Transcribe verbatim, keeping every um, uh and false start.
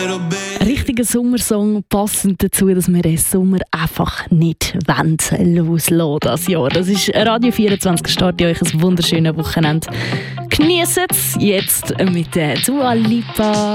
Richtiger Sommersong, passend dazu, dass wir den Sommer einfach nicht loslassen das Jahr. Das ist Radio vierundzwanzig, startet euch ein wunderschönes Wochenende. Genießt es jetzt mit der Dua Lipa.